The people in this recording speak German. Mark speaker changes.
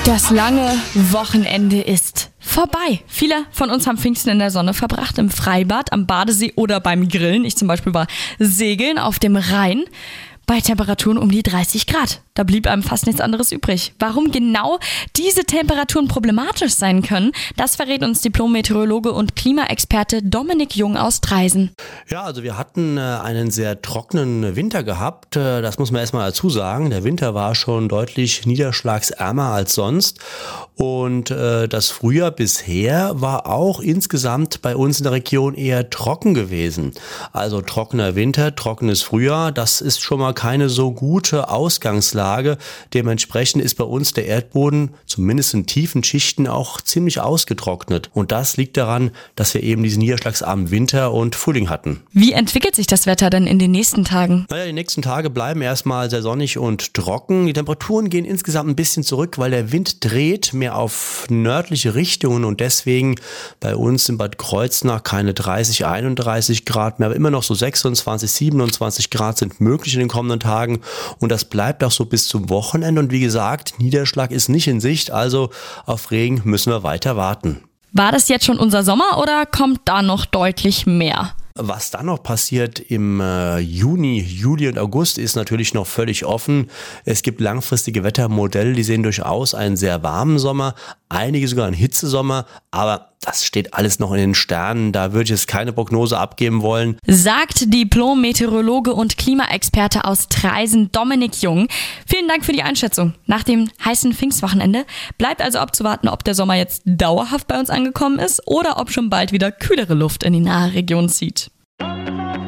Speaker 1: Das lange Wochenende ist vorbei. Viele von uns haben Pfingsten in der Sonne verbracht, im Freibad, am Badesee oder beim Grillen. Ich zum Beispiel war segeln auf dem Rhein bei Temperaturen um die 30 Grad. Da blieb einem fast nichts anderes übrig. Warum genau diese Temperaturen problematisch sein können, das verrät uns Diplom-Meteorologe und Klimaexperte Dominik Jung aus Traisen.
Speaker 2: Ja, also wir hatten einen sehr trockenen Winter gehabt. Das muss man erstmal dazu sagen. Der Winter war schon deutlich niederschlagsärmer als sonst. Und das Frühjahr bisher war auch insgesamt bei uns in der Region eher trocken gewesen. Also trockener Winter, trockenes Frühjahr, das ist schon mal keine so gute Ausgangslage. Dementsprechend ist bei uns der Erdboden, zumindest in tiefen Schichten, auch ziemlich ausgetrocknet. Und das liegt daran, dass wir eben diesen niederschlagsarmen Winter und Frühling hatten.
Speaker 1: Wie entwickelt sich das Wetter denn in den nächsten Tagen?
Speaker 2: Naja, die nächsten Tage bleiben erstmal sehr sonnig und trocken. Die Temperaturen gehen insgesamt ein bisschen zurück, weil der Wind dreht mehr auf nördliche Richtungen und deswegen bei uns in Bad Kreuznach keine 30, 31 Grad mehr, aber immer noch so 26, 27 Grad sind möglich in den kommenden Tagen und das bleibt auch so bis zum Wochenende und wie gesagt, Niederschlag ist nicht in Sicht, also auf Regen müssen wir weiter warten.
Speaker 1: War das jetzt schon unser Sommer oder kommt da noch deutlich mehr?
Speaker 2: Was dann noch passiert im Juni, Juli und August ist natürlich noch völlig offen. Es gibt langfristige Wettermodelle, die sehen durchaus einen sehr warmen Sommer, einige sogar einen Hitzesommer, aber das steht alles noch in den Sternen, da würde ich jetzt keine Prognose abgeben wollen.
Speaker 1: Sagt Diplom-Meteorologe und Klimaexperte aus Traisen Dominik Jung. Vielen Dank für die Einschätzung. Nach dem heißen Pfingstwochenende bleibt also abzuwarten, ob der Sommer jetzt dauerhaft bei uns angekommen ist oder ob schon bald wieder kühlere Luft in die nahe Region zieht.